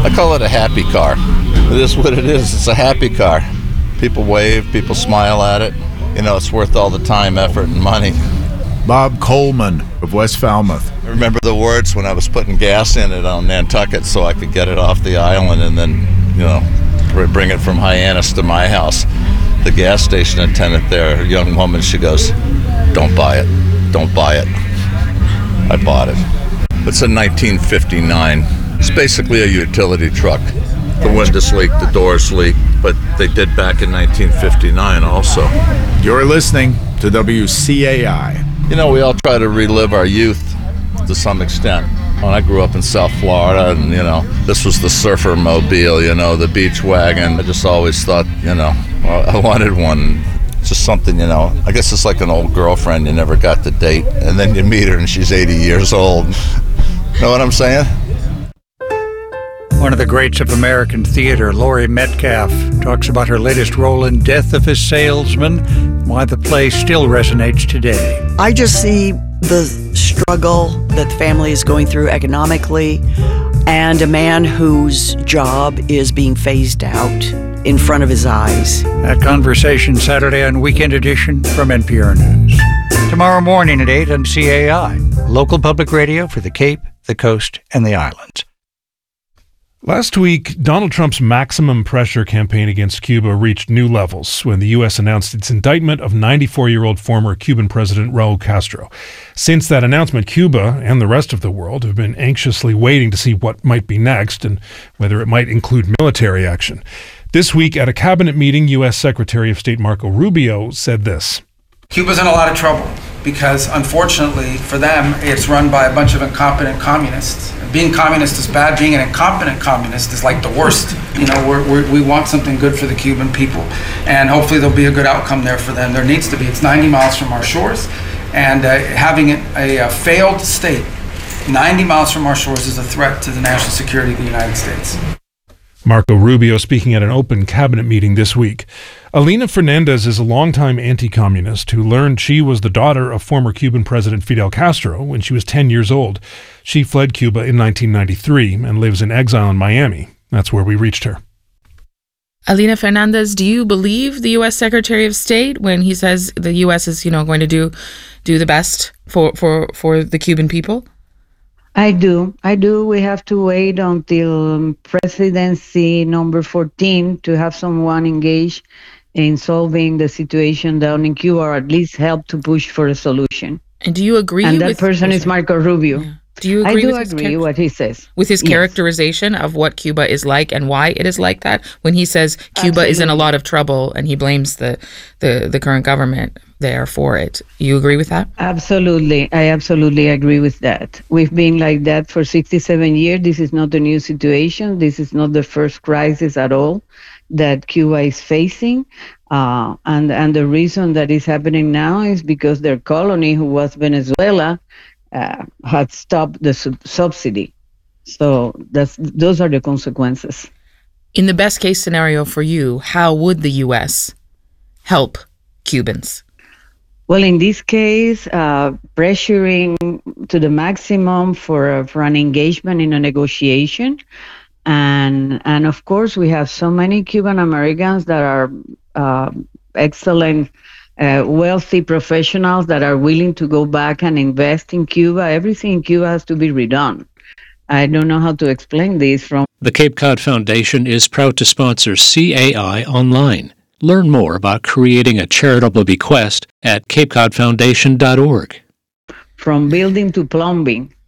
I call it a happy car. It is what it is. It's a happy car. People wave, people smile at it. You know, it's worth all the time, effort, and money. Bob Coleman of West Falmouth. I remember the words when I was putting gas in it on Nantucket so I could get it off the island and then, you know, bring it from Hyannis to my house. The gas station attendant there, a young woman, she goes, "Don't buy it. Don't buy it." I bought it. It's a 1959. It's basically a utility truck. The windows leak, the doors leak, but they did back in 1959 also. You're listening to WCAI. You know, we all try to relive our youth to some extent. When I grew up in South Florida, and, you know, this was the surfer mobile, you know, the beach wagon. I just always thought, you know, I wanted one. It's just something, you know, I guess it's like an old girlfriend you never got to date, and then you meet her and she's 80 years old. Know what I'm saying? One of the greats of American theater, Laurie Metcalf, talks about her latest role in Death of a Salesman, why the play still resonates today. I just see the struggle that the family is going through economically, and a man whose job is being phased out in front of his eyes. That conversation Saturday on Weekend Edition from NPR News. Tomorrow morning at 8 on CAI, local public radio for the Cape, the Coast, and the Islands. Last week, Donald Trump's maximum pressure campaign against Cuba reached new levels when the U.S. announced its indictment of 94-year-old former Cuban President Raul Castro. Since that announcement, Cuba and the rest of the world have been anxiously waiting to see what might be next and whether it might include military action. This week, at a cabinet meeting, U.S. Secretary of State Marco Rubio said this. Cuba's in a lot of trouble because, unfortunately for them, it's run by a bunch of incompetent communists. Being communist is bad. Being an incompetent communist is like the worst. You know, we want something good for the Cuban people, and hopefully there'll be a good outcome there for them. There needs to be. It's 90 miles from our shores, and having it a failed state 90 miles from our shores is a threat to the national security of the United States. Marco Rubio speaking at an open cabinet meeting this week. Alina Fernandez is a longtime anti-communist who learned she was the daughter of former Cuban President Fidel Castro when she was 10 years old. She fled Cuba in 1993 and lives in exile in Miami. That's where we reached her. Alina Fernandez, do you believe the U.S. Secretary of State when he says the U.S. is, going to do the best for the Cuban people? I do. We have to wait until presidency number 14 to have someone engaged in solving the situation down in Cuba, or at least help to push for a solution. And do you agree? And that person is Marco Rubio. Yeah. Do you agree? I do agree what he says. With his characterization of what Cuba is like and why it is like that, when he says Cuba is in a lot of trouble and he blames the current government there for it. You agree with that? Absolutely. I absolutely agree with that. We've been like that for 67 years. This is not a new situation. This is not the first crisis at all that Cuba is facing. And the reason that is happening now is because their colony, who was Venezuela, had stopped the subsidy. So those are the consequences. In the best case scenario for you, how would the U.S. help Cubans? Well, in this case, pressuring to the maximum for an engagement in a negotiation. And of course, we have so many Cuban Americans that are excellent, wealthy professionals that are willing to go back and invest in Cuba. Everything in Cuba has to be redone. I don't know how to explain this from... The Cape Cod Foundation is proud to sponsor CAI Online. Learn more about creating a charitable bequest at capecodfoundation.org. From building to plumbing,